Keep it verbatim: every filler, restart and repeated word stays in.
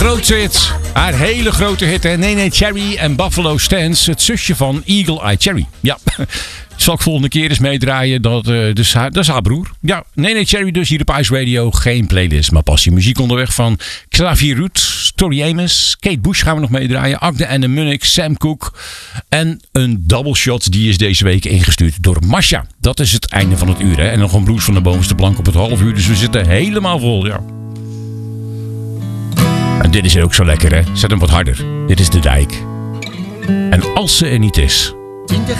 grootste hit. Haar hele grote hit, hè. Nene Cherry en Buffalo Stance. Het zusje van Eagle Eye Cherry. Ja, zal ik volgende keer eens meedraaien. Dat, uh, dus haar, dat is haar broer. Ja, Nene Cherry dus hier op Ice Radio. Geen playlist, maar passie muziek onderweg van Xavier Root, Tori Amos, Kate Bush gaan we nog meedraaien. Agde en de Munnik, Sam Cooke. En een double shot die is deze week ingestuurd door Masha. Dat is het einde van het uur, hè. En nog een blues van de bovenste plank op het half uur. Dus we zitten helemaal vol, ja. En dit is ook zo lekker, hè. Zet hem wat harder. Dit is De Dijk. En als ze er niet is... twintig